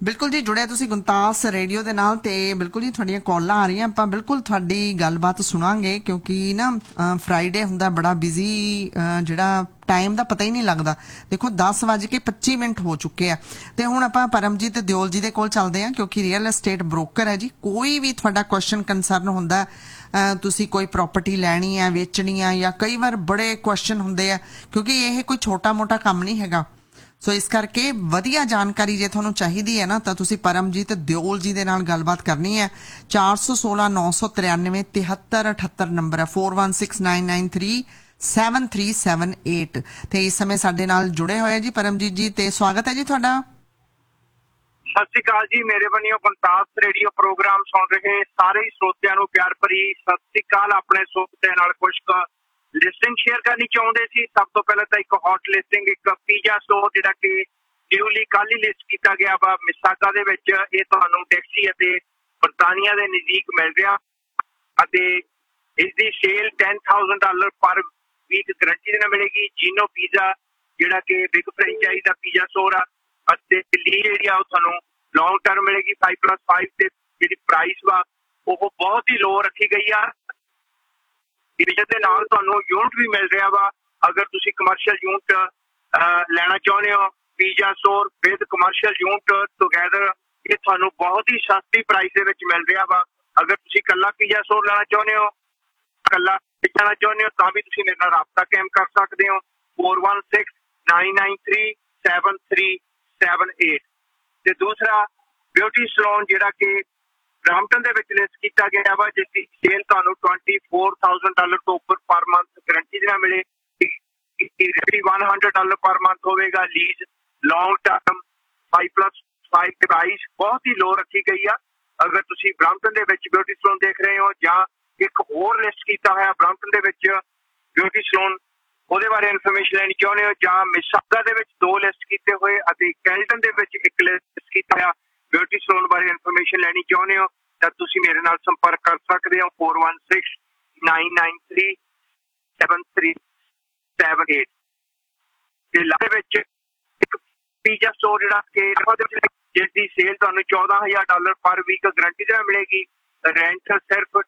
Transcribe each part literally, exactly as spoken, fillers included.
ਬਿਲਕੁਲ ਜੀ, ਜੁੜਿਆ ਤੁਸੀਂ ਗੁਣਤਾਸ ਰੇਡੀਓ ਦੇ ਨਾਲ ਤੇ ਬਿਲਕੁਲ ਜੀ ਤੁਹਾਡੀਆਂ ਕਾਲਾਂ ਆ ਰਹੀਆਂ। ਆਪਾਂ ਬਿਲਕੁਲ ਤੁਹਾਡੀ ਗੱਲਬਾਤ ਸੁਣਾਂਗੇ ਕਿਉਂਕਿ ਨਾ ਫਰਾਈਡੇ ਹੁੰਦਾ ਬੜਾ ਬਿਜ਼ੀ, ਜਿਹੜਾ ਟਾਈਮ ਦਾ ਪਤਾ ਹੀ ਨਹੀਂ ਲੱਗਦਾ। ਦੇਖੋ ਦਸ ਵੱਜ ਕੇ ਪੱਚੀ ਮਿੰਟ ਹੋ ਚੁੱਕੇ ਆ ਤੇ ਹੁਣ ਆਪਾਂ ਪਰਮਜੀਤ ਦਿਓਲ ਜੀ ਦੇ ਕੋਲ ਚੱਲਦੇ ਹਾਂ ਕਿਉਂਕਿ ਰੀਅਲ ਐਸਟੇਟ ਬ੍ਰੋਕਰ ਹੈ ਜੀ। ਕੋਈ ਵੀ ਤੁਹਾਡਾ ਕੁਐਸਚਨ ਕੰਸਰਨ ਹੁੰਦਾ, ਤੁਸੀਂ ਕੋਈ ਪ੍ਰੋਪਰਟੀ ਲੈਣੀ ਹੈ, ਵੇਚਣੀ ਆ, ਜਾਂ ਕਈ ਵਾਰ ਬੜੇ ਕੁਐਸਚਨ ਹੁੰਦੇ ਆ ਕਿਉਂਕਿ ਇਹ ਕੋਈ ਛੋਟਾ ਮੋਟਾ ਕੰਮ ਨਹੀਂ ਹੈਗਾ। ਸੋ ਇਸ ਕਰਕੇ ਵਧੀਆ ਜਾਣਕਾਰੀ ਜੇ ਤੁਹਾਨੂੰ ਚਾਹੀਦੀ ਹੈ ਨਾ ਤਾਂ ਤੁਸੀਂ ਪਰਮਜੀਤ ਦਿਓਲ ਜੀ ਦੇ ਨਾਲ ਗੱਲਬਾਤ ਕਰਨੀ ਹੈ। ਚਾਰ ਸੌ ਸੋਲਾਂ ਨੌ ਸੌ ਤਰਿਆਨਵੇਂ ਤਿਹੱਤਰ ਅਠੱਤਰ ਨੰਬਰ ਹੈ, four one six nine nine three seven three seven eight. ਤੇ ਇਸ ਸਮੇਂ ਸਾਡੇ ਨਾਲ ਜੁੜੇ ਹੋਏ ਜੀ ਪਰਮਜੀਤ ਜੀ, ਤੇ ਸਵਾਗਤ ਹੈ ਜੀ ਤੁਹਾਡਾ। ਸਤਿ ਸ਼੍ਰੀ ਅਕਾਲ ਜੀ, ਮੇਰੇ ਵੱਲੋਂ ਗੁਣਤਾਸ ਰੇਡੀਓ ਪ੍ਰੋਗਰਾਮ ਸੁਣ ਰਹੇ ਸਾਰੇ ਹੀ ਸਰੋਤਿਆਂ ਨੂੰ ਪਿਆਰ ਭਰੀ ਸਤਿ ਸ਼੍ਰੀ ਅਕਾਲ। ਆਪਣੇ ਸਰੋਤਿਆਂ ਨਾਲ ਕੁਝ ਕੁ ਲਿਸਟਿੰਗ ਸ਼ੇਅਰ ਕਰਨੀ ਚਾਹੁੰਦੇ ਸੀ। ਸਭ ਤੋਂ ਪਹਿਲਾਂ ਤਾਂ ਇੱਕ ਹੌਟ ਲਿਸਟਿੰਗ, ਇੱਕ ਪੀਜ਼ਾ ਸਟੋਰ ਜਿਹੜਾ ਕਿ ਨਿਊਲੀ ਕੱਲ ਹੀ ਲਿਸਟ ਕੀਤਾ ਗਿਆ ਵਾ ਮਿਸਾਗਾ ਦੇ ਵਿੱਚ। ਇਹ ਤੁਹਾਨੂੰ ਟੈਕਸੀ ਅਤੇ ਬਰਤਾਨੀਆ ਦੇ ਨਜ਼ਦੀਕ ਮਿਲ ਰਿਹਾ ਅਤੇ ਇਸ ਦੀ ਸੇਲ ਟੈਨ ਥਾਊਜ਼ੈਂਡ ਡਾਲਰ ਪਰ ਵੀਕ ਗਰੰਟੀ ਦੇ ਨਾਲ ਮਿਲੇਗੀ। ਜੀਨੋ ਪੀਜ਼ਾ ਜਿਹੜਾ ਕਿ ਬਿਗ ਫਰੈਂਚਾਈਜ਼ ਦਾ ਪੀਜ਼ਾ ਸਟੋਰ ਆ ਅਤੇ ਦਿੱਲੀ ਜਿਹੜੀ ਆ ਉਹ ਤੁਹਾਨੂੰ ਲੌਂਗ ਟਰਮ ਮਿਲੇਗੀ ਫਾਈਵ ਪਲੱਸ ਫਾਈਵ ਤੇ ਜਿਹੜੀ ਪ੍ਰਾਈਸ ਵਾ ਉਹ ਬਹੁਤ ਹੀ ਲੋ ਰੱਖੀ ਗਈ ਆ। ਇਸ ਦੇ ਨਾਲ ਤੁਹਾਨੂੰ ਯੂਨਿਟ ਵੀ ਮਿਲ ਰਿਹਾ ਵਾ। ਅਗਰ ਤੁਸੀਂ ਕਮਰਸ਼ੀਅਲ ਯੂਨਿਟ ਲੈਣਾ ਚਾਹੁੰਦੇ ਹੋ, pizza store with commercial unit ਟੁਗੈਦਰ, ਇਹ ਤੁਹਾਨੂੰ ਬਹੁਤ ਹੀ ਸਸਤੀ ਪ੍ਰਾਈਸ ਦੇ ਵਿੱਚ ਮਿਲ ਰਿਹਾ ਵਾ। ਅਗਰ ਤੁਸੀਂ ਇਕੱਲਾ ਪੀਜ਼ਾ ਸਟੋਰ ਲੈਣਾ ਚਾਹੁੰਦੇ ਹੋ, ਇਕੱਲਾ ਵੇਚਣਾ ਚਾਹੁੰਦੇ ਹੋ, ਤਾਂ ਵੀ ਤੁਸੀਂ ਮੇਰੇ ਨਾਲ ਰਾਬਤਾ ਕਾਇਮ ਕਰ ਸਕਦੇ ਹੋ four one six nine nine three seven three seven eight. ਤੇ ਦੂਸਰਾ ਬਿਊਟੀ ਸਲੂਨ ਜਿਹੜਾ ਕਿ ਬ੍ਰੈਂਪਟਨ ਦੇ ਵਿੱਚ ਲਿਸਟ ਕੀਤਾ ਗਿਆ ਵਾ, ਜਿਸ ਦੀ ਸੇਲ ਤੁਹਾਨੂੰ ਟਵੈਂਟੀ ਫੋਰ ਥਾਊਜ਼ੈਂਡ ਡਾਲਰ ਤੋਂ ਉੱਪਰ ਪਰ ਮੰਥ ਗਰੰਟੀ ਦੇ ਨਾਲ ਮਿਲੇ। One hundred dollar per month ਹੋਵੇਗਾ lease, long term five plus five price ਬਹੁਤ ਹੀ ਲੋ ਰੱਖੀ ਗਈ ਆ। ਅਗਰ ਤੁਸੀਂ ਬ੍ਰੈਂਪਟਨ ਦੇ ਵਿੱਚ ਬਿਊਟੀ ਸਲੂਨ ਦੇਖ ਰਹੇ ਹੋ ਜਾਂ ਇੱਕ ਹੋਰ ਲਿਸਟ ਕੀਤਾ ਹੋਇਆ ਬ੍ਰੈਂਪਟਨ ਦੇ ਵਿੱਚ ਬਿਊਟੀ ਸਲੂਨ, ਉਹਦੇ ਬਾਰੇ ਇਨਫੋਰਮੇਸ਼ਨ ਲੈਣੀ ਚਾਹੁੰਦੇ ਹੋ, ਜਾਂ ਮਿਸਾਗਾ ਦੇ ਵਿੱਚ ਦੋ ਲਿਸਟ ਕੀਤੇ ਹੋਏ ਅਤੇ ਕੈਲਟਨ ਦੇ ਵਿੱਚ ਇੱਕ ਲਿਸਟ ਕੀਤਾ ਹੋਇਆ ਬਿਊਟੀ ਸਲੂਨ ਬਾਰੇ ਇਨਫੋਰਮੇਸ਼ਨ ਲੈਣੀ ਚਾਹੁੰਦੇ ਹੋ, ਤਾਂ ਤੁਸੀਂ ਮੇਰੇ ਨਾਲ ਸੰਪਰਕ ਕਰ ਸਕਦੇ ਹੋ four one six nine nine three seven three seven eight. ਤੇ ਲਾਹੇ ਵਿੱਚ ਇੱਕ ਪੀਜ਼ਾ ਸਟੋਰ ਜਿਹੜਾ ਕਿ ਜਿਸ ਦੀ ਸੇਲ ਤੁਹਾਨੂੰ ਚੌਦਾਂ ਹਜ਼ਾਰ ਡਾਲਰ ਪਰ ਵੀਕ ਗਰੰਟੀ ਦੇ ਨਾਲ ਮਿਲੇਗੀ। ਰੈਂਟ ਸਿਰਫ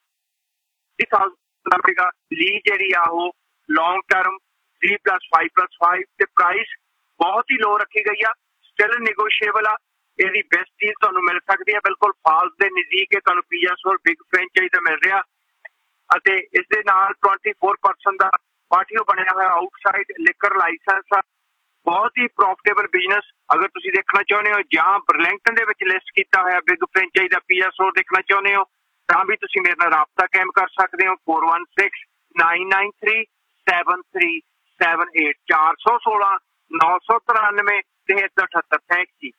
ਮਿਲੇਗਾ। ਲੀਜ਼ ਜਿਹੜੀ ਆ ਉਹ long term three plus five plus five ਤੇ ਪ੍ਰਾਈਸ ਬਹੁਤ ਹੀ ਲੋ ਰੱਖੀ ਗਈ ਆ, ਸਟਿਲ ਨੈਗੋਸ਼ੀਏਬਲ ਆ। ਇਹਦੀ ਬੈਸਟ ਚੀਜ਼ ਤੁਹਾਨੂੰ ਮਿਲ ਸਕਦੀ ਹੈ ਬਿਲਕੁਲ ਫਾਲਸ ਦੇ ਨਜ਼ਦੀਕ ਹੈ, ਤੁਹਾਨੂੰ ਪੀਜ਼ਾ ਸਟੋਰ ਬਿਗ ਫਰੈਂਚਾਈਜ਼ ਦਾ ਮਿਲ ਰਿਹਾ ਅਤੇ ਇਸ ਦੇ ਨਾਲ ਟਵੈਂਟੀ ਫੋਰ ਪਰਸੈਂਟ ਦਾ ਪਾਰਟੀਓ ਬਣਿਆ ਹੋਇਆ ਆਊਟਸਾਈਡ ਲਿਕਰ ਲਾਇਸੈਂਸ ਆ। ਬਹੁਤ ਹੀ ਪ੍ਰੋਫਿਟੇਬਲ ਬਿਜ਼ਨਸ। ਅਗਰ ਤੁਸੀਂ ਦੇਖਣਾ ਚਾਹੁੰਦੇ ਹੋ ਜਾਂ ਬਰਲਿੰਗਟਨ ਦੇ ਵਿੱਚ ਲਿਸਟ ਕੀਤਾ ਹੋਇਆ ਬਿਗ ਫਰੈਂਚਾਈਜ਼ ਦਾ ਪੀਜ਼ਾ ਸਟੋਰ ਦੇਖਣਾ ਚਾਹੁੰਦੇ ਹੋ, ਤਾਂ ਵੀ ਤੁਸੀਂ ਮੇਰੇ ਨਾਲ ਰਾਬਤਾ ਕਾਇਮ ਕਰ ਸਕਦੇ ਹੋ four one six nine nine three seven three seven eight. ਚਾਰ ਸੌ ਸੋਲਾਂ ਨੌ ਸੌ ਤਰਾਨਵੇਂ ਤਿਹੱਤਰ ਅਠੱਤਰ। ਥੈਂਕ ਯੂ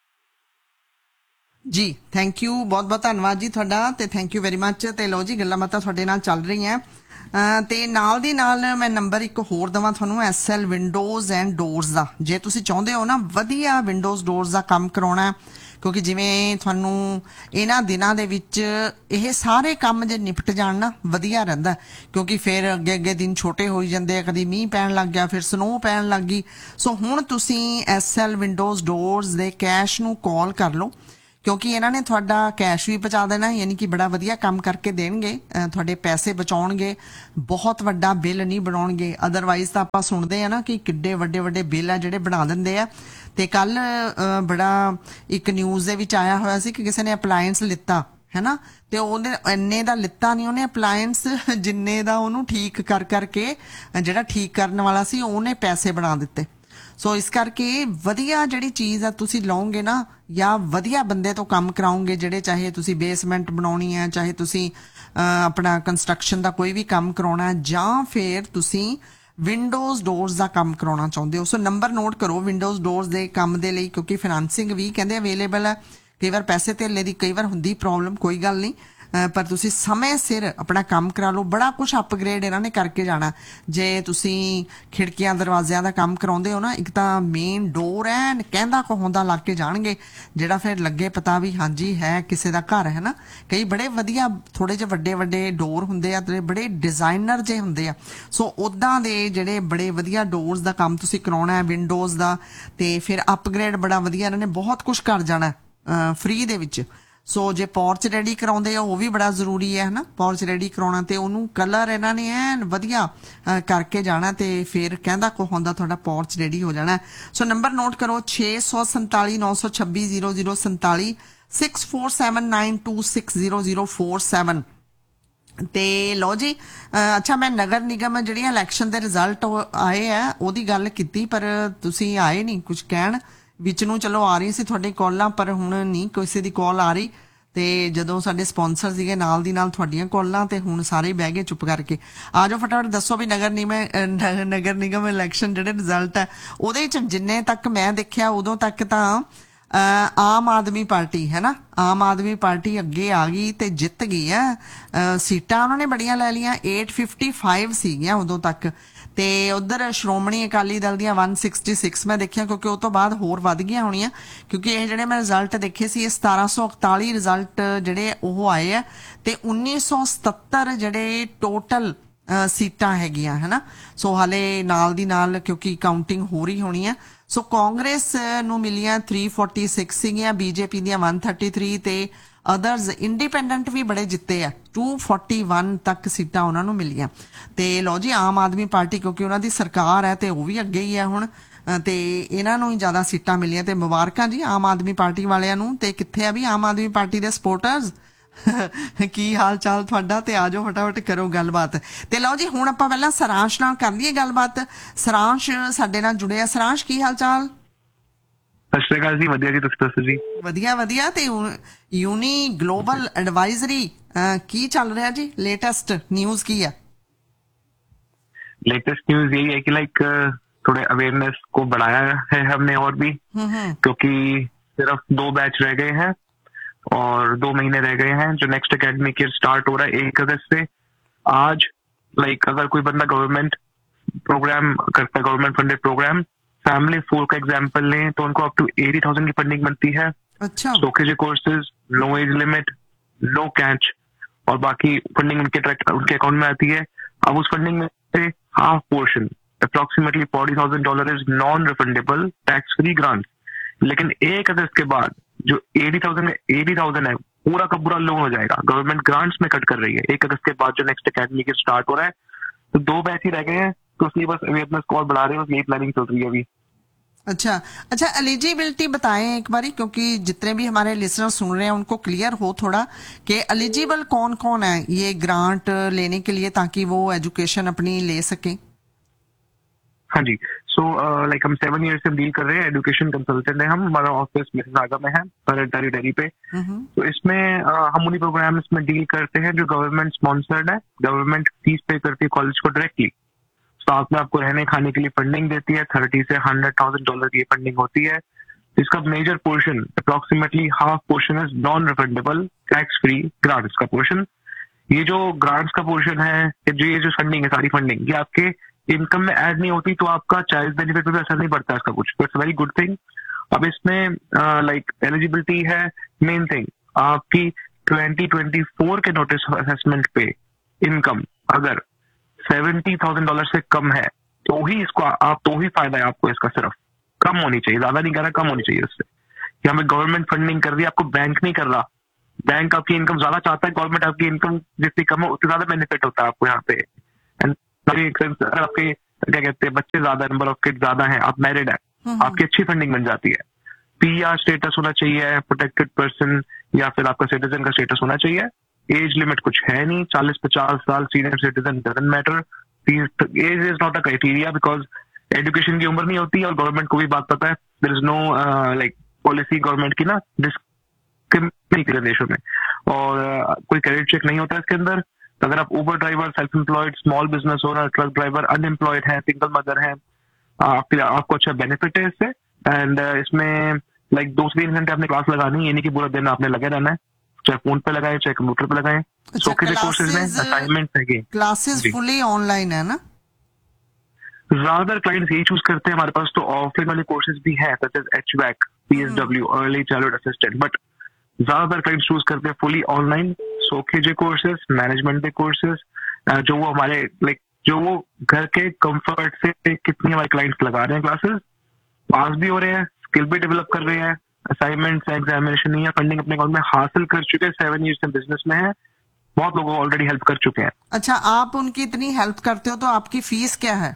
ਜੀ, ਥੈਂਕ ਯੂ, ਬਹੁਤ ਬਹੁਤ ਧੰਨਵਾਦ ਜੀ ਤੁਹਾਡਾ ਤੇ ਥੈਂਕ ਯੂ ਵੈਰੀ ਮੱਚ। ਤੇ ਲਓ ਜੀ, ਗੱਲਾਂ ਬਾਤਾਂ ਤੁਹਾਡੇ ਨਾਲ ਚੱਲ ਰਹੀਆਂ ਤੇ ਨਾਲ ਦੀ ਨਾਲ ਮੈਂ ਨੰਬਰ ਇੱਕ ਹੋਰ ਦੇਵਾਂ ਤੁਹਾਨੂੰ, S L windows and doors ਦਾ। ਜੇ ਤੁਸੀਂ ਚਾਹੁੰਦੇ ਹੋ ਨਾ ਵਧੀਆ ਵਿੰਡੋਜ਼ ਡੋਰਸ ਦਾ ਕੰਮ ਕਰਾਉਣਾ, ਕਿਉਂਕਿ ਜਿਵੇਂ ਤੁਹਾਨੂੰ ਇਹਨਾਂ ਦਿਨਾਂ ਦੇ ਵਿੱਚ ਇਹ ਸਾਰੇ ਕੰਮ ਜੇ ਨਿਪਟ ਜਾਣ ਨਾ ਵਧੀਆ ਰਹਿੰਦਾ, ਕਿਉਂਕਿ ਫਿਰ ਅੱਗੇ ਅੱਗੇ ਦਿਨ ਛੋਟੇ ਹੋਈ ਜਾਂਦੇ ਆ, ਕਦੀ ਮੀਂਹ ਪੈਣ ਲੱਗ ਗਿਆ, ਫਿਰ ਸਨੋ ਪੈਣ ਲੱਗ ਗਈ। ਸੋ ਹੁਣ ਤੁਸੀਂ ਐਸ ਐਲ ਵਿੰਡੋਜ਼ ਡੋਰਸ ਦੇ ਕੈਸ਼ ਨੂੰ ਕਾਲ ਕਰ ਲਓ, ਕਿਉਂਕਿ ਇਹਨਾਂ ਨੇ ਤੁਹਾਡਾ ਕੈਸ਼ ਵੀ ਬਚਾ ਦੇਣਾ, ਯਾਨੀ ਕਿ ਬੜਾ ਵਧੀਆ ਕੰਮ ਕਰਕੇ ਦੇਣਗੇ, ਤੁਹਾਡੇ ਪੈਸੇ ਬਚਾਉਣਗੇ, ਬਹੁਤ ਵੱਡਾ ਬਿੱਲ ਨਹੀਂ ਬਣਾਉਣਗੇ। ਅਦਰਵਾਈਜ਼ ਤਾਂ ਆਪਾਂ ਸੁਣਦੇ ਆ ਨਾ ਕਿ ਕਿੱਡੇ ਵੱਡੇ ਵੱਡੇ ਬਿੱਲ ਆ ਜਿਹੜੇ ਬਣਾ ਦਿੰਦੇ ਆ। ਤੇ ਕੱਲ ਬੜਾ ਇੱਕ ਨਿਊਜ਼ ਦੇ ਵਿੱਚ ਆਇਆ ਹੋਇਆ ਸੀ ਕਿ ਕਿਸੇ ਨੇ ਅਪਲਾਇੰਸ ਲਿੱਤਾ ਹੈ ਨਾ, ਤੇ ਉਹਨੇ ਇੰਨੇ ਦਾ ਲਿੱਤਾ ਨਹੀਂ ਉਹਨੇ ਅਪਲਾਇੰਸ, ਜਿੰਨੇ ਦਾ ਉਹਨੂੰ ਠੀਕ ਕਰ ਕਰਕੇ ਜਿਹੜਾ ਠੀਕ ਕਰਨ ਵਾਲਾ ਸੀ ਉਹਨੇ ਪੈਸੇ ਬਣਾ ਦਿੱਤੇ। ਸੋ ਇਸ ਕਰਕੇ ਵਧੀਆ ਜਿਹੜੀ ਚੀਜ਼ ਆ ਤੁਸੀਂ ਲਓਗੇ ਨਾ, ਜਾਂ ਵਧੀਆ ਬੰਦੇ ਤੋਂ ਕੰਮ ਕਰਾਉਂਗੇ, ਜਿਹੜੇ ਚਾਹੇ ਤੁਸੀਂ ਬੇਸਮੈਂਟ ਬਣਾਉਣੀ ਹੈ, ਚਾਹੇ ਤੁਸੀਂ ਆਪਣਾ ਕੰਸਟਰਕਸ਼ਨ ਦਾ ਕੋਈ ਵੀ ਕੰਮ ਕਰਾਉਣਾ, ਜਾਂ ਫਿਰ ਤੁਸੀਂ ਵਿੰਡੋਜ਼ ਡੋਰਸ ਦਾ ਕੰਮ ਕਰਾਉਣਾ ਚਾਹੁੰਦੇ ਹੋ। ਸੋ ਨੰਬਰ ਨੋਟ ਕਰੋ ਵਿੰਡੋਜ਼ ਡੋਰਸ ਦੇ ਕੰਮ ਦੇ ਲਈ, ਕਿਉਂਕਿ ਫਾਈਨੈਂਸਿੰਗ ਵੀ ਕਹਿੰਦੇ ਅਵੇਲੇਬਲ ਹੈ। ਕਈ ਵਾਰ ਪੈਸੇ ਧੇਲੇ ਦੀ ਕਈ ਵਾਰ ਹੁੰਦੀ ਪ੍ਰੋਬਲਮ, ਕੋਈ ਗੱਲ ਨਹੀਂ, ਪਰ ਤੁਸੀਂ ਸਮੇਂ ਸਿਰ ਆਪਣਾ ਕੰਮ ਕਰਾ ਲਓ। ਬੜਾ ਕੁਛ ਅਪਗ੍ਰੇਡ ਇਹਨਾਂ ਨੇ ਕਰਕੇ ਜਾਣਾ। ਜੇ ਤੁਸੀਂ ਖਿੜਕੀਆਂ ਦਰਵਾਜ਼ਿਆਂ ਦਾ ਕੰਮ ਕਰਾਉਂਦੇ ਹੋ ਨਾ, ਇੱਕ ਤਾਂ ਮੇਨ ਡੋਰ ਐਨ ਕਹਿੰਦਾ ਕਹਾਉਂਦਾ ਲੱਗ ਕੇ ਜਾਣਗੇ, ਜਿਹੜਾ ਫਿਰ ਲੱਗੇ ਪਤਾ ਵੀ ਹਾਂਜੀ ਹੈ ਕਿਸੇ ਦਾ ਘਰ ਹੈ ਨਾ। ਕਈ ਬੜੇ ਵਧੀਆ ਥੋੜੇ ਜਿਹੇ ਵੱਡੇ ਵੱਡੇ ਡੋਰ ਹੁੰਦੇ ਆ ਤੇ ਬੜੇ ਡਿਜ਼ਾਈਨਰ ਜੇ ਹੁੰਦੇ ਆ। ਸੋ ਉੱਦਾਂ ਦੇ ਜਿਹੜੇ ਬੜੇ ਵਧੀਆ ਡੋਰਸ ਦਾ ਕੰਮ ਤੁਸੀਂ ਕਰਾਉਣਾ ਹੈ ਵਿੰਡੋਜ਼ ਦਾ, ਤੇ ਫਿਰ ਅਪਗ੍ਰੇਡ ਬੜਾ ਵਧੀਆ ਇਹਨਾਂ ਨੇ ਬਹੁਤ ਕੁਛ ਕਰ ਜਾਣਾ। ਫ੍ਰੀ ਦੇ ਵਿੱਚ। ਸੋ ਜੇ ਪੋਰਚ ਰੈਡੀ ਕਰਾਉਂਦੇ ਆ ਉਹ ਵੀ ਬੜਾ ਜ਼ਰੂਰੀ ਹੈ ਹੈ ਨਾ, ਪੋਰਚ ਰੈਡੀ ਕਰਾਉਣਾ ਤੇ ਉਹਨੂੰ ਕਲਰ ਇਹਨਾਂ ਨੇ ਐਨ ਵਧੀਆ ਕਰਕੇ ਜਾਣਾ ਤੇ ਫਿਰ ਕਹਿੰਦਾ ਕੋ ਹੁੰਦਾ ਤੁਹਾਡਾ ਪੋਰਚ ਰੈਡੀ ਹੋ ਜਾਣਾ। ਸੋ ਨੰਬਰ ਨੋਟ ਕਰੋ ਛੇ ਸੌ ਸੰਤਾਲੀ ਨੌ ਸੌ ਛੱਬੀ ਜ਼ੀਰੋ ਜ਼ੀਰੋ ਸੰਤਾਲੀ six four seven nine two six zero zero four seven. ਤੇ ਲਓ ਜੀ ਅੱਛਾ ਮੈਂ ਨਗਰ ਨਿਗਮ ਜਿਹੜੀਆਂ ਇਲੈਕਸ਼ਨ ਦੇ ਰਿਜ਼ਲਟ ਆਏ ਆ ਉਹਦੀ ਗੱਲ ਕੀਤੀ ਪਰ ਤੁਸੀਂ ਆਏ ਨਹੀਂ ਕੁਝ ਕਹਿਣ ਵਿੱਚ ਨੂੰ। ਚਲੋ ਆ ਰਹੀ ਸੀ ਤੁਹਾਡੀ ਕਾਲਾਂ ਪਰ ਹੁਣ ਨਹੀਂ ਕਿਸੇ ਦੀ ਕਾਲ ਆ ਰਹੀ ਤੇ ਜਦੋਂ ਸਾਡੇ ਸਪਾਂਸਰ ਸੀਗੇ ਨਾਲ ਦੀ ਨਾਲ ਤੁਹਾਡੀਆਂ ਕਾਲਾਂ ਤੇ ਹੁਣ ਸਾਰੇ ਬਹਿ ਗਏ ਚੁੱਪ ਕਰਕੇ। ਆ ਜਾਓ ਫਟਾਫਟ ਦੱਸੋ ਵੀ ਨਗਰ ਨਿਗਮ ਨਗਰ ਨਿਗਮ ਇਲੈਕਸ਼ਨ ਜਿਹੜੇ ਰਿਜ਼ਲਟ ਹੈ ਉਹਦੇ ਚ ਜਿੰਨੇ ਤੱਕ ਮੈਂ ਦੇਖਿਆ ਉਦੋਂ ਤੱਕ ਤਾਂ ਆਮ ਆਦਮੀ ਪਾਰਟੀ ਹੈ ਨਾ, ਆਮ ਆਦਮੀ ਪਾਰਟੀ ਅੱਗੇ ਆ ਗਈ ਤੇ ਜਿੱਤ ਗਈ ਹੈ। ਸੀਟਾਂ ਉਹਨਾਂ ਨੇ ਬੜੀਆਂ ਲੈ ਲਈਆਂ, ਅੱਠ ਸੌ ਪਚਾਸੀ ਸੀਗੀਆਂ ਉਦੋਂ ਤੱਕ ਤੇ ਉਧਰ ਸ਼੍ਰੋਮਣੀ ਅਕਾਲੀ ਦਲ ਦੀਆਂ ਇੱਕ ਸੌ ਛਿਆਸੀ ਮੈਂ ਦੇਖਿਆ ਕਿਉਂਕਿ ਉਹ ਤੋਂ ਬਾਅਦ ਹੋਰ ਵੱਧ ਗਈਆਂ ਹੋਣੀਆਂ ਕਿਉਂਕਿ ਇਹ ਜਿਹੜੇ ਮੈਂ ਰਿਜ਼ਲਟ ਦੇਖੇ ਸੀ ਇਹ ਸਤਾਰਾਂ ਸੌ ਇਕਤਾਲੀ ਰਿਜ਼ਲਟ ਜਿਹੜੇ ਉਹ ਆਏ ਆ ਤੇ ਉੱਨੀ ਸੌ ਸਤੱਤਰ ਜਿਹੜੇ ਟੋਟਲ ਸੀਟਾਂ ਹੈਗੀਆਂ ਹੈ ਨਾ। ਸੋ ਹਾਲੇ ਨਾਲ ਦੀ ਨਾਲ ਕਿਉਂਕਿ ਕਾਊਂਟਿੰਗ ਹੋ ਰਹੀ ਹੋਣੀ ਆ। ਸੋ ਕਾਂਗਰਸ ਨੂੰ ਮਿਲੀਆਂ ਤਿੰਨ ਸੌ छियालीस ਸੀਗੀਆਂ, ਬੀਜੇਪੀ ਦੀਆਂ ਇੱਕ ਸੌ ਤੀਹ ਤੇ ਅਦਰਸ ਇੰਡੀਪੈਂਡੈਂਟ ਵੀ ਬੜੇ ਜਿੱਤੇ ਆ, ਦੋ ਸੌ ਇਕਤਾਲੀ ਤੱਕ ਸੀਟਾਂ ਉਹਨਾਂ ਨੂੰ ਮਿਲੀਆਂ। ਤੇ ਲਓ ਜੀ ਆਮ ਆਦਮੀ ਪਾਰਟੀ ਕਿਉਂਕਿ ਉਹਨਾਂ ਦੀ ਸਰਕਾਰ ਹੈ ਤੇ ਉਹ ਵੀ ਅੱਗੇ ਹੀ ਹੈ ਹੁਣ ਤੇ ਇਹਨਾਂ ਨੂੰ ਹੀ ਜ਼ਿਆਦਾ ਸੀਟਾਂ ਮਿਲੀਆਂ ਤੇ ਮੁਬਾਰਕਾਂ ਜੀ ਆਮ ਆਦਮੀ ਪਾਰਟੀ ਵਾਲਿਆਂ ਨੂੰ। ਤੇ ਕਿੱਥੇ ਆ ਵੀ ਆਮ ਆਦਮੀ ਪਾਰਟੀ ਦੇ ਸਪੋਰਟਰਸ ਕੀ ਹਾਲ ਚਾਲ ਤੁਹਾਡਾ ਤੇ ਆਜੋ ਫਟਾਫਟ ਕਰੋ ਗੱਲਬਾਤ। ਤੇ ਲਓ ਜੀ ਹੁਣ ਆਪਾਂ ਪਹਿਲਾਂ ਸਰਾਂਸ਼ ਨਾਲ ਕਰ ਲਈਏ ਗੱਲਬਾਤ। ਸਰਾਂਸ਼ ਸਾਡੇ ਨਾਲ ਜੁੜਿਆ। ਸਰਾਂਸ਼ ਕੀ ਹਾਲ ਚਾਲ? ਸਤਿ ਸ਼੍ਰੀ ਅਕਾਲ ਜੀ, ਵਧੀਆ ਜੀ, ਤੁਸੀਂ ਦੱਸੋ ਜੀ? ਵਧੀਆ ਵਧੀਆ। ਤੇ ਯੂਨੀ ਗਲੋਬਲ ਐਡਵਾਈਜ਼ਰੀ ਕੀ ਚੱਲ ਰਿਹਾ ਜੀ? लेटेस्ट न्यूज की है? लेटेस्ट न्यूज यही है कि लाइक थोड़े अवेयरनेस को बढ़ाया है हमने और भी, क्योंकि सिर्फ दो बैच रह गए हैं और दो महीने रह गए हैं जो नेक्स्ट एकेडमिक ईयर स्टार्ट हो रहा है एक अगस्त से। आज लाइक अगर कोई बंदा गवर्नमेंट प्रोग्राम करता है, government funded programme, family four का एग्जाम्पल लें तो उनको अप टू एटी थाउजेंड की फंडिंग बनती है। अच्छा। स्टोकेज courses, no age limit, no catch और बाकी फंडिंग उनके उनके अकाउंट में आती है। अब उस फंडिंग में से half portion approximately forty thousand dollar is non refundable tax free grant. लेकिन एक अगस्त के बाद जो एटी थाउजेंड एटी थाउजेंड है पूरा का पूरा लोन हो जाएगा, गवर्नमेंट ग्रांट्स में कट कर रही है एक अगस्त के बाद जो नेक्स्ट एकेडमिक ईयर स्टार्ट हो रहा है। तो दो बैच ही रह गए हैं तो इसलिए बस अवेयरनेस को और बढ़ा रहे हैं, बस यही प्लानिंग चल रही है अभी। अच्छा अच्छा एलिजिबिलिटी बताएं एक बारी क्योंकि जितने भी हमारे लिसनर सुन रहे हैं उनको क्लियर हो थोड़ा कि एलिजिबल कौन कौन है ये ग्रांट लेने के लिए ताकि वो एजुकेशन अपनी ले सकें। हाँ जी, सो लाइक हम सेवन ईयर से डील कर रहे हैं, एजुकेशन कंसल्टेंट है हम, हमारा ऑफिस मिसिसागा में है पर डेरी पे। तो इसमें uh, हम उन्हीं प्रोग्राम्स में डील करते हैं जो गवर्नमेंट स्पॉन्सर्ड है, गवर्नमेंट फीस पे करती है कॉलेज को डायरेक्टली, साथ में आपको रहने खाने के लिए फंडिंग देती है, थर्टी से हंड्रेड थाउजेंड डॉलर की फंडिंग होती है। इसका major portion approximately half portion is non refundable tax free grants का पोर्शन। ये जो ग्रांट्स का पोर्शन है, जो ये जो फंडिंग है, सारी फंडिंग ये आपके इनकम में ऐड नहीं होती तो आपका चाइल्ड बेनिफिट पे भी असर नहीं पड़ता इसका कुछ, तो इट्स वेरी गुड थिंग। अब इसमें लाइक एलिजिबिलिटी है, मेन थिंग आपकी ट्वेंटी ट्वेंटी फोर के नोटिस असेसमेंट पे इनकम अगर सेवेंटी थाउजेंड डॉलर से कम है तो ही इसको आप तो ही फायदा है आपको इसका, सिर्फ कम होनी चाहिए, ज्यादा नहीं कर रहा, कम होनी चाहिए इससे। यहाँ पे गवर्नमेंट फंडिंग कर रही है, आपको बैंक नहीं कर रहा, बैंक आपकी इनकम ज्यादा चाहता है, गवर्नमेंट आपकी इनकम जितनी कम है उतना ज्यादा बेनिफिट होता है आपको यहाँ पे। एंड अगर आपके क्या कहते हैं बच्चे ज्यादा, नंबर ऑफ किड ज्यादा है, आप मैरिड है, आपकी अच्छी फंडिंग बन जाती है। पी आर स्टेटस होना चाहिए, प्रोटेक्टेड पर्सन, या फिर आपका सिटीजन का स्टेटस होना चाहिए। एज लिमिट कुछ है नहीं, चालीस पचास साल, senior citizen doesn't matter, as is not a criteria because education की उम्र नहीं होती और गवर्नमेंट को भी बात पता है, there is know like policy government की ना डिस्क्रिमिनेशन देशों में, और uh, कोई क्रेडिट चेक नहीं होता इसके अंदर। तो अगर आप Uber driver, self employed, small business owner, truck driver, unemployed है, सिंगल मदर है, आपके आपको अच्छा बेनिफिट है इससे। एंड uh, इसमें लाइक like, दो से तीन घंटे आपने क्लास लगानी है, यानी कि पूरा दिन आपने लगे रहना है, चाहे फोन पे लगाए चाहे कंप्यूटर पे लगाए। अच्छा, कोर्सेज में असाइनमेंट है, क्लासेस फुली ऑनलाइन है ना? ज्यादातर क्लाइंट्स यही चूज करते हैं। हमारे पास तो ऑफलाइन वाले कोर्सेज भी हैं, such as H वैक, P S W, early childhood assistant, but ज्यादातर क्लाइंट्स चूज करते हैं फुली ऑनलाइन। सोकेजे कोर्सेज, मैनेजमेंट के कोर्सेज, जो वो हमारे लाइक जो वो घर के कंफर्ट से कितने हमारे क्लाइंट्स लगा रहे हैं क्लासेस, पास भी हो रहे हैं, स्किल भी डेवलप कर रहे हैं, असाइनमेंट्स एग्जामिनेशन या फंडिंग अपने अकाउंट में हासिल कर चुके हैं, सेवन ईयर्स से बिजनेस में है, बहुत लोगों को ऑलरेडी हेल्प कर चुके हैं। अच्छा, आप उनकी इतनी हेल्प करते हो तो आपकी फीस क्या है?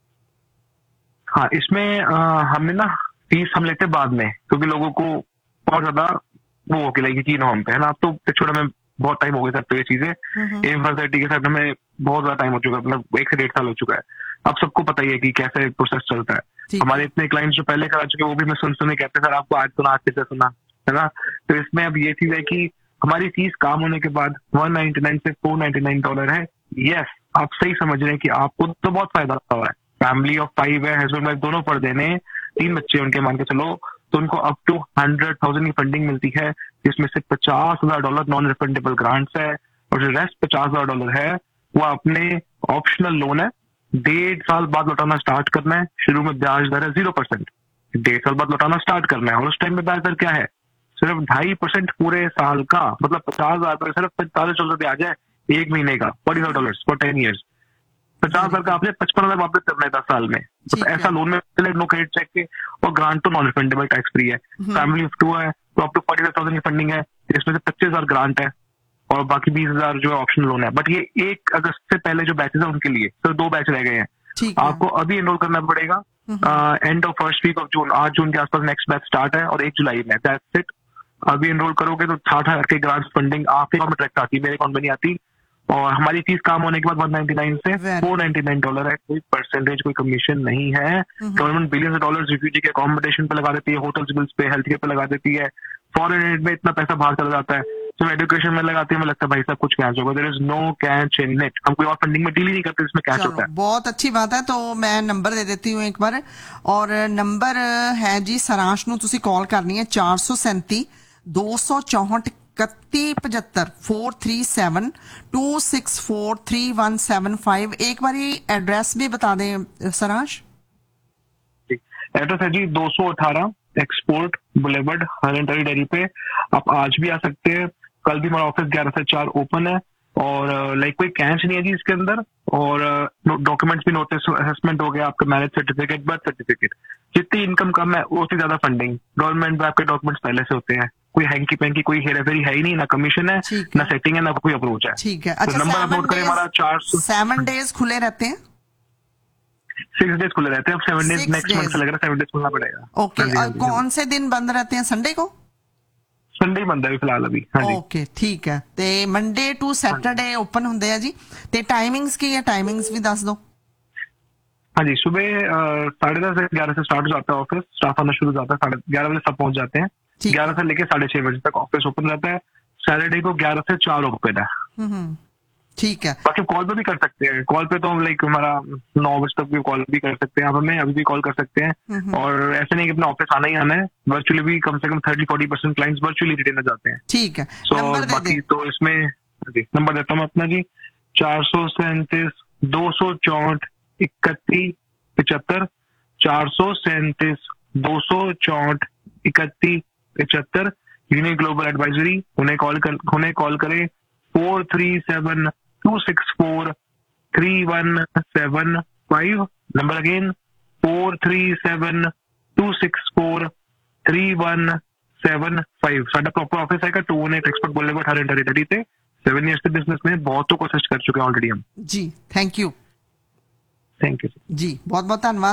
हाँ, इसमें आ, हमने ना फीस हम लेते हैं बाद में, क्योंकि लोगों को बहुत ज्यादा वो हो के लगी कि हम पे है ना। अब तो छोटा में बहुत टाइम हो गया सर, तो ये चीजें एम फैसिलिटी के साथ हमें बहुत ज्यादा टाइम हो चुका है, मतलब एक से डेढ़ साल हो चुका है। अब सबको पता ही है कि कैसे प्रोसेस चलता है। हमारे इतने क्लाइंट्स जो पहले करा चुके हैं वो भी मैं सुन सुने कहते हैं सर आपको आज सुना, आज कैसे सुना, है ना। तो इसमें अब ये चीज है कि हमारी फीस काम होने के बाद वन नाइनटी नाइन से फोर नाइनटी नाइन डॉलर है। यस, आप सही समझ रहे हैं कि आपको तो बहुत फायदा हुआ है। फैमिली ऑफ फाइव है, हस्बैंड वाइफ दोनों पढ़ देने, तीन बच्चे उनके मान के चलो, तो उनको अप टू हंड्रेड थाउजेंड की फंडिंग मिलती है, जिसमें से पचास हजार डॉलर नॉन रिफंडेबल ग्रांट्स है, और जो रेस्ट पचास हजार डॉलर है वो अपने ऑप्शनल लोन है। डेढ़ साल बाद लौटाना स्टार्ट करना है। शुरू में ब्याज दर है जीरो परसेंट, डेढ़ साल बाद लौटाना स्टार्ट करना है, और उस टाइम में ब्याज दर क्या है? सिर्फ ढाई परसेंट पूरे साल का, मतलब पचास हजार पर सिर्फ पैंतालीस डॉलर ब्याज है एक महीने का, forty five dollar for ten years. पचास हजार का आपने पचपन हजार वापस करना है दस साल में। तो ऐसा लोन में नो क्रेडिट चेक के, और ग्रांट तो नॉन रिफंडेबल टैक्स फ्री है। फैमिली ऑफ टू है तो up to forty five thousand की फंडिंग है, इसमें से पच्चीस हजार ग्रांट है और बाकी बीस हजार जो है ऑप्शन लोन है। बट ये एक अगस्त से पहले जो बैचेस है उनके लिए तो दो बैच रह गए हैं। आपको अभी एनरोल करना पड़ेगा end of first week of June, आठ जून के आसपास नेक्स्ट बैच स्टार्ट है, और एक जुलाई में, दैट्स इट। अभी एनरोल करोगे तो साठ हजार के ग्रांट फंडिंग आपके अकाउंट में डायरेक्ट आती है, मेरे अकाउंट में नहीं आती। और हमारी फीस काम होने के बाद वन नाइनटी नाइन से फोर नाइनटी नाइन डॉलर है, कोई परसेंटेज कोई कमीशन नहीं है। गवर्नमेंट बिलियंस डॉलर्स रिफ्यूजी के अकोमोडेशन पे लगा देती है, होटल्स बिल्स पे, हेल्थ केयर पे लगा देती है। फॉरेन एड में इतना पैसा बाहर चला जाता है, तो एजुकेशन में लगाते हैं, मुझे लगता है भाई सब कुछ कैश होगा। There is no cash in it. हम कोई और फंडिंग में डील ही नहीं करते जिसमें कैश होता है। बहुत अच्छी बात है। तो मैं नंबर दे देती हूँ एक बार, और नंबर है जी सरांश नूं तुसी कॉल करनी है चार सौ सैंती दो सौ चौहठ इकत्ती पचहत्तर four three seven to six four three one seven five. एक बारी एड्रेस भी बता दें सरांश। एड्रेस है जी दो सौ अठारह एक्सपोर्ट बुलेवर्ड, हरन डेयरी पे। आप आज भी आ सकते हैं, कल भी हमारा ऑफिस ग्यारह से चार ओपन है, और लाइक कोई कैश नहीं है जी इसके अंदर, और डॉक्यूमेंट्स भी नोटिस असेसमेंट हो गया, आपका मैरिज सर्टिफिकेट, बर्थ सर्टिफिकेट। जितनी इनकम कम है उतनी ज्यादा फंडिंग। गवर्नमेंट में आपके डॉक्यूमेंट्स पहले से होते हैं, कोई हैंकी पैंकी कोई हेराफेरी है ही नहीं, ना कमीशन है, ना सेटिंग है, ना कोई अप्रोच है। ठीक है। अच्छा, नंबर आप नोट करें हमारा चार सौ सेवन डेज खुले रहते हैं, सिक्स डेज खुले रहते हैं। अब सेवन डेज नेक्स्ट मंथ से लग रहा है सेवन डेज खुलना पड़ेगा। ओके, और कौन से दिन बंद रहते हैं? संडे को? संडे बंद है फिलहाल अभी। हाँ जी, ओके ठीक है। ते मंडे टू सैटरडे ओपन ਹੁੰਦੇ ਆ जी। ते टाइमिंग्स की है? टाइमिंग्स भी दस दो। हाँ जी, सुबह साढ़े दस से ग्यारह से स्टार्ट हो जाता है ऑफिस, स्टाफ आना शुरू हो जाता है, साढ़े ग्यारह बजे सब पहुंच जाते हैं। ग्यारह से लेके साढ़े छह बजे तक ऑफिस ओपन रहता है। सैटरडे को ग्यारह से चार ओपन है। ठीक है। बाकी कॉल पे भी कर सकते हैं, कॉल पे तो हम लाइक हमारा नौ बजे तक भी कॉल भी कर सकते हैं, आप हमें अभी भी कॉल कर सकते हैं। और ऐसे नहीं कि अपना ऑफिस आना ही आना है, वर्चुअली भी कम से कम thirty forty percent clients virtually retain जाते हैं। ठीक है। सो बाकी तो इसमें नंबर देता हूँ अपना जी, चार सौ सैंतीस दो सौ चौंठ इकतीस पिछहत्तर, चार सौ सैंतीस दो सौ चौंठ इकतीस पिछहत्तर। यूनिक ग्लोबल एडवाइजरी, उन्हें कॉल कर उन्हें कॉल करें four three seven to six four three one seven five. Number again four three seven to six four three one seven five. साडा प्रॉपर ऑफिस है to one eight export boulevard her territory पे। Seven years के business में बहुत तो कोशिश कर चुके हैं ऑलरेडी हम जी। Thank you. थैंक यू जी, बहुत बहुत धन्यवाद।